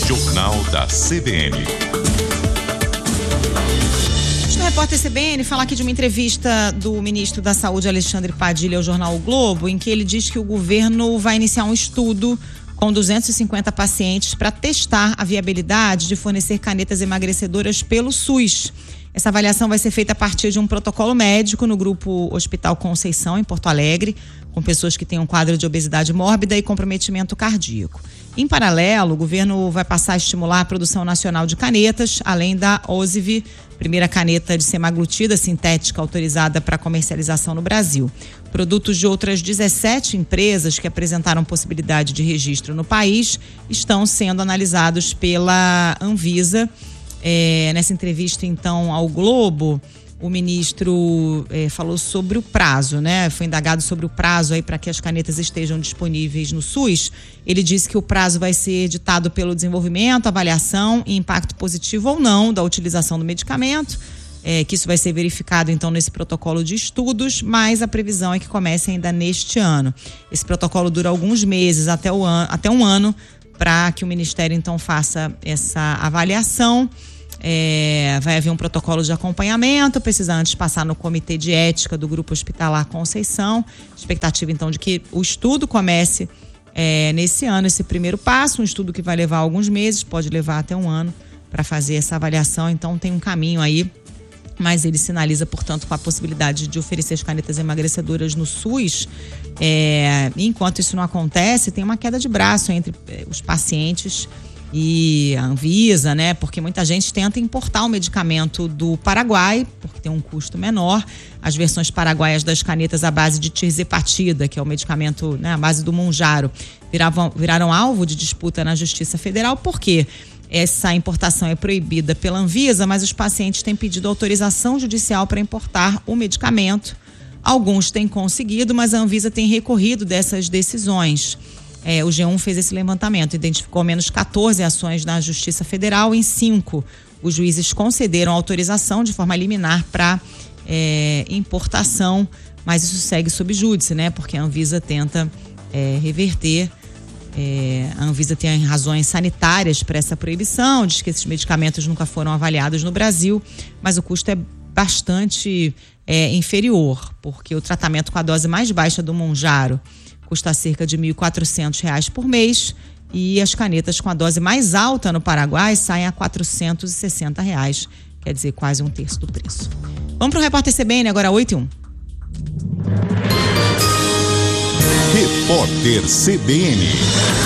Jornal da CBN. No Repórter CBN, falar aqui de uma entrevista do ministro da Saúde, Alexandre Padilha, ao jornal O Globo, em que ele diz que o governo vai iniciar um estudo com 250 pacientes para testar a viabilidade de fornecer canetas emagrecedoras pelo SUS. Essa avaliação vai ser feita a partir de um protocolo médico no Grupo Hospital Conceição, em Porto Alegre, com pessoas que têm um quadro de obesidade mórbida e comprometimento cardíaco. Em paralelo, o governo vai passar a estimular a produção nacional de canetas, além da Ozivy, primeira caneta de semaglutida sintética autorizada para comercialização no Brasil. Produtos de outras 17 empresas que apresentaram possibilidade de registro no país estão sendo analisados pela Anvisa. Nessa entrevista, então, ao Globo, o ministro falou sobre o prazo, né? Foi indagado sobre o prazo aí para que as canetas estejam disponíveis no SUS. Ele disse que o prazo vai ser ditado pelo desenvolvimento, avaliação e impacto positivo ou não da utilização do medicamento, que isso vai ser verificado então nesse protocolo de estudos, mas a previsão é que comece ainda neste ano. Esse protocolo dura alguns meses, até um ano, para que o Ministério então faça essa avaliação. Vai haver um protocolo de acompanhamento, precisa antes passar no Comitê de Ética do Grupo Hospitalar Conceição. Expectativa então de que o estudo comece nesse ano, esse primeiro passo, um estudo que vai levar alguns meses, pode levar até um ano para fazer essa avaliação, então tem um caminho aí, mas ele sinaliza, portanto, com a possibilidade de oferecer as canetas emagrecedoras no SUS. Enquanto isso não acontece, tem uma queda de braço entre os pacientes e a Anvisa, né? Porque muita gente tenta importar o medicamento do Paraguai, porque tem um custo menor. As versões paraguaias das canetas à base de tirzepatida, que é o medicamento, né, à base do Mounjaro, viraram alvo de disputa na Justiça Federal, porque essa importação é proibida pela Anvisa, mas os pacientes têm pedido autorização judicial para importar o medicamento. Alguns têm conseguido, mas a Anvisa tem recorrido dessas decisões. O G1 fez esse levantamento, identificou ao menos 14 ações na Justiça Federal. Em 5, os juízes concederam autorização de forma liminar para importação, mas isso segue sob júdice, né? Porque a Anvisa tenta reverter. A Anvisa tem razões sanitárias para essa proibição, diz que esses medicamentos nunca foram avaliados no Brasil, mas o custo é bastante inferior, porque o tratamento com a dose mais baixa do Mounjaro custa cerca de R$ 1.400 por mês, e as canetas com a dose mais alta no Paraguai saem a R$ 460, quer dizer, quase um terço do preço. Vamos para o Repórter CBN, agora 8h01. Repórter CBN.